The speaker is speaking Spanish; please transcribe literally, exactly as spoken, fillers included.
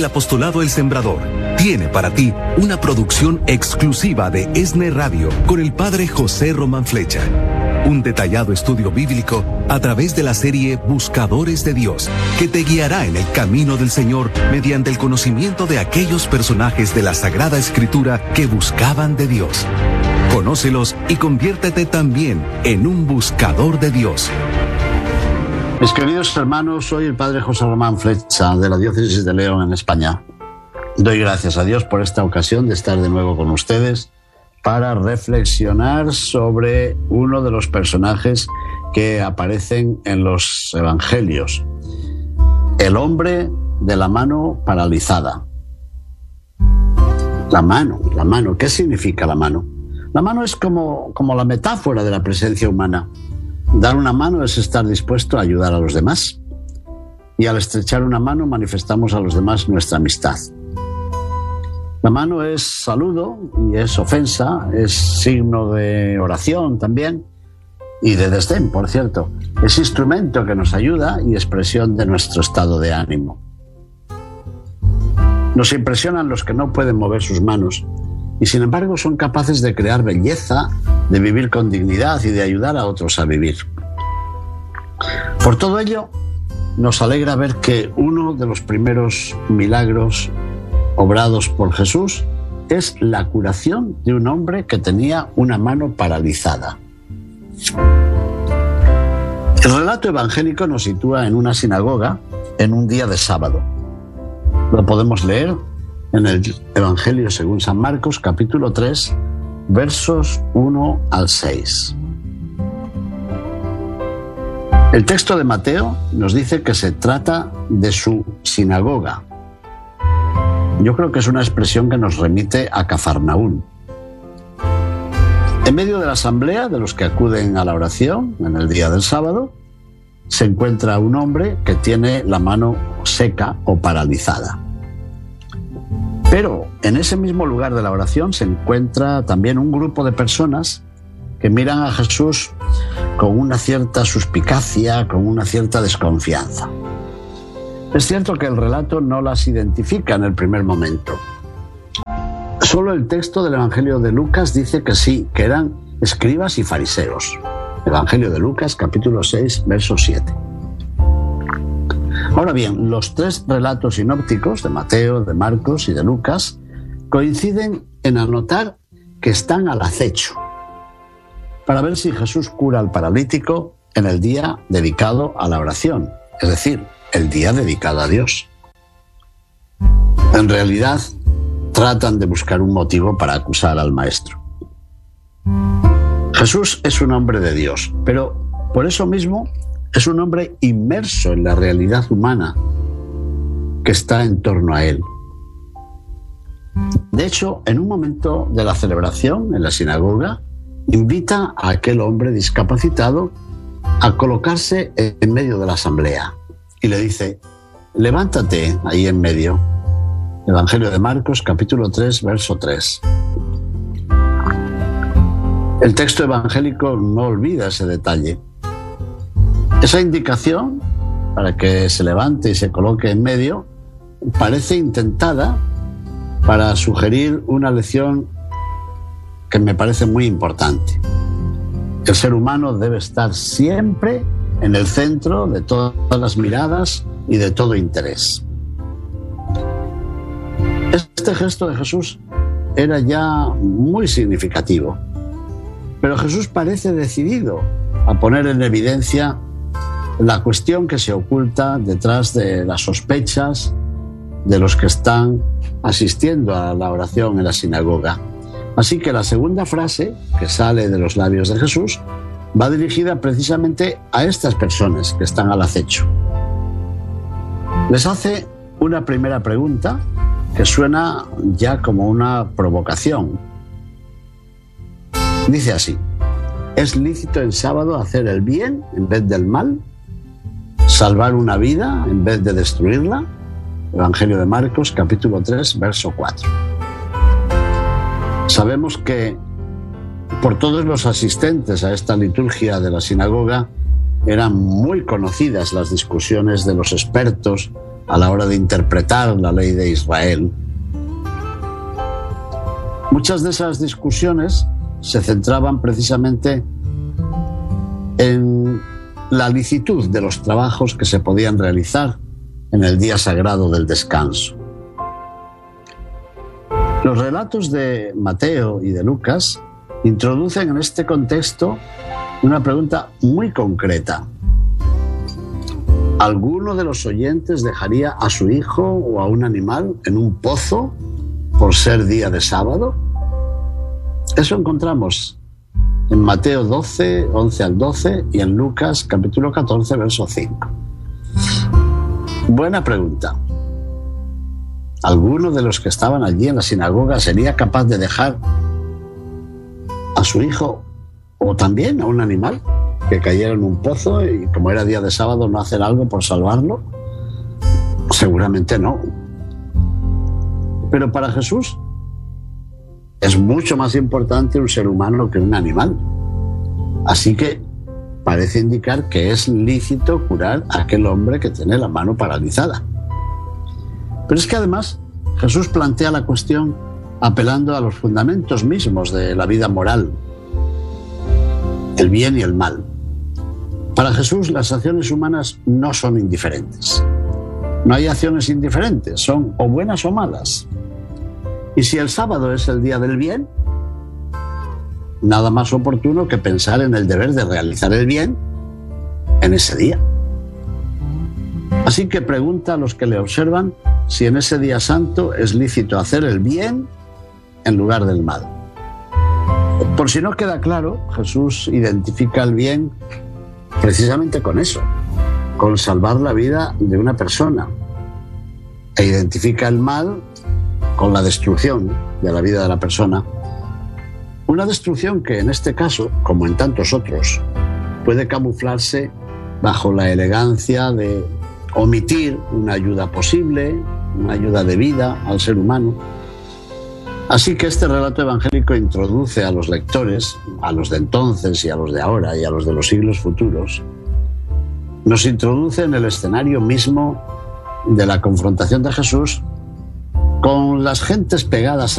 El Apostolado El Sembrador tiene para ti una producción exclusiva de ESNE Radio con el Padre José Román Flecha. Un detallado estudio bíblico a través de la serie Buscadores de Dios, que te guiará en el camino del Señor mediante el conocimiento de aquellos personajes de la Sagrada Escritura que buscaban de Dios. Conócelos y conviértete también en un buscador de Dios. Mis queridos hermanos, soy el Padre José Román Flecha de la Diócesis de León en España. Doy gracias a Dios por esta ocasión de estar de nuevo con ustedes para reflexionar sobre uno de los personajes que aparecen en los evangelios, el hombre de la mano paralizada. La mano, la mano, ¿qué significa la mano? La mano es como, como la metáfora de la presencia humana. Dar una mano es estar dispuesto a ayudar a los demás. Y al estrechar una mano manifestamos a los demás nuestra amistad. La mano es saludo y es ofensa, es signo de oración también y de desdén, por cierto. Es instrumento que nos ayuda y expresión de nuestro estado de ánimo. Nos impresionan los que no pueden mover sus manos y sin embargo son capaces de crear belleza, de vivir con dignidad y de ayudar a otros a vivir. Por todo ello, nos alegra ver que uno de los primeros milagros obrados por Jesús es la curación de un hombre que tenía una mano paralizada. El relato evangélico nos sitúa en una sinagoga en un día de sábado. Lo podemos leer en el Evangelio según San Marcos, capítulo tres, versos uno al seis. El texto de Mateo nos dice que se trata de su sinagoga. Yo creo que es una expresión que nos remite a Cafarnaún. En medio de la asamblea de los que acuden a la oración en el día del sábado, se encuentra un hombre que tiene la mano seca o paralizada. Pero en ese mismo lugar de la oración se encuentra también un grupo de personas que miran a Jesús con una cierta suspicacia, con una cierta desconfianza. Es cierto que el relato no las identifica en el primer momento. Solo el texto del Evangelio de Lucas dice que sí, que eran escribas y fariseos. Evangelio de Lucas, capítulo seis, verso siete. Ahora bien, los tres relatos sinópticos de Mateo, de Marcos y de Lucas coinciden en anotar que están al acecho para ver si Jesús cura al paralítico en el día dedicado a la oración, es decir, el día dedicado a Dios. En realidad, tratan de buscar un motivo para acusar al Maestro. Jesús es un hombre de Dios, pero por eso mismo es un hombre inmerso en la realidad humana que está en torno a él. De hecho, en un momento de la celebración en la sinagoga, invita a aquel hombre discapacitado a colocarse en medio de la asamblea y le dice: levántate ahí en medio. Evangelio de Marcos, capítulo tres, verso tres. El texto evangélico no olvida ese detalle. Esa indicación para que se levante y se coloque en medio parece intentada para sugerir una lección que me parece muy importante. El ser humano debe estar siempre en el centro de todas las miradas y de todo interés. Este gesto de Jesús era ya muy significativo, pero Jesús parece decidido a poner en evidencia la cuestión que se oculta detrás de las sospechas de los que están asistiendo a la oración en la sinagoga. Así que la segunda frase que sale de los labios de Jesús va dirigida precisamente a estas personas que están al acecho. Les hace una primera pregunta que suena ya como una provocación. Dice así: ¿es lícito en sábado hacer el bien en vez del mal? ¿Salvar una vida en vez de destruirla? Evangelio de Marcos, capítulo tres, verso cuatro. Sabemos que por todos los asistentes a esta liturgia de la sinagoga eran muy conocidas las discusiones de los expertos a la hora de interpretar la ley de Israel. Muchas de esas discusiones se centraban precisamente en la licitud de los trabajos que se podían realizar en el día sagrado del descanso. Los relatos de Mateo y de Lucas introducen en este contexto una pregunta muy concreta. ¿Alguno de los oyentes dejaría a su hijo o a un animal en un pozo por ser día de sábado? Eso encontramos en Mateo doce, once al doce y en Lucas capítulo catorce, verso cinco. Buena pregunta. ¿Alguno de los que estaban allí en la sinagoga sería capaz de dejar a su hijo o también a un animal que cayera en un pozo y, como era día de sábado, no hacer algo por salvarlo? Seguramente no. Pero para Jesús es mucho más importante un ser humano que un animal. Así que parece indicar que es lícito curar a aquel hombre que tiene la mano paralizada. Pero es que además Jesús plantea la cuestión apelando a los fundamentos mismos de la vida moral, el bien y el mal. Para Jesús las acciones humanas no son indiferentes. No hay acciones indiferentes, son o buenas o malas. Y si el sábado es el día del bien, nada más oportuno que pensar en el deber de realizar el bien en ese día. Así que pregunta a los que le observan si en ese día santo es lícito hacer el bien en lugar del mal. Por si no queda claro, Jesús identifica el bien precisamente con eso, con salvar la vida de una persona, e identifica el mal con la destrucción de la vida de la persona. Una destrucción que en este caso, como en tantos otros, puede camuflarse bajo la elegancia de omitir una ayuda posible, una ayuda debida al ser humano. Así que este relato evangélico introduce a los lectores, a los de entonces y a los de ahora y a los de los siglos futuros, nos introduce en el escenario mismo de la confrontación de Jesús con las gentes pegadas